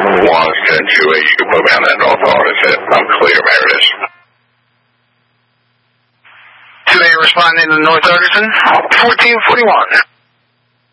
wants to do it, you can put me on that North Otis. I'm clear, Meredith. Today responding to North Artisan, 1441.